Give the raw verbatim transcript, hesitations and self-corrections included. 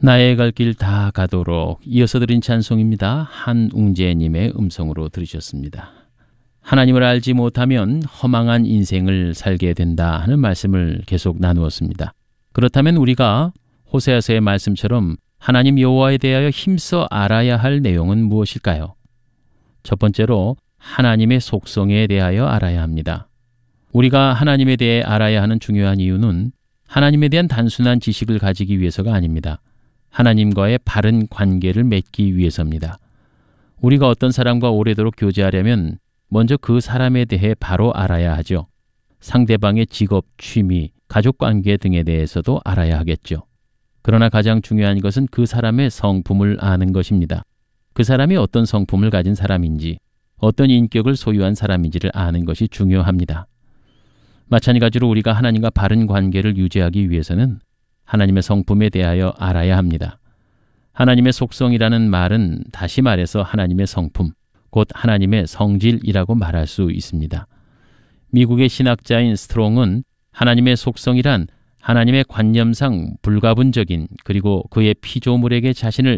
나의 갈 길 다 가도록 이어서 드린 찬송입니다. 한웅재님의 음성으로 들으셨습니다. 하나님을 알지 못하면 허망한 인생을 살게 된다 하는 말씀을 계속 나누었습니다. 그렇다면 우리가 호세아서의 말씀처럼 하나님 여호와에 대하여 힘써 알아야 할 내용은 무엇일까요? 첫 번째로 하나님의 속성에 대하여 알아야 합니다. 우리가 하나님에 대해 알아야 하는 중요한 이유는 하나님에 대한 단순한 지식을 가지기 위해서가 아닙니다. 하나님과의 바른 관계를 맺기 위해서입니다. 우리가 어떤 사람과 오래도록 교제하려면 먼저 그 사람에 대해 바로 알아야 하죠. 상대방의 직업, 취미, 가족관계 등에 대해서도 알아야 하겠죠. 그러나 가장 중요한 것은 그 사람의 성품을 아는 것입니다. 그 사람이 어떤 성품을 가진 사람인지, 어떤 인격을 소유한 사람인지를 아는 것이 중요합니다. 마찬가지로 우리가 하나님과 바른 관계를 유지하기 위해서는 하나님의 성품에 대하여 알아야 합니다. 하나님의 속성이라는 말은 다시 말해서 하나님의 성품, 곧 하나님의 성질이라고 말할 수 있습니다. 미국의 신학자인 스트롱은 하나님의 속성이란 하나님의 관념상 불가분적인 그리고 그의 피조물에게 자신을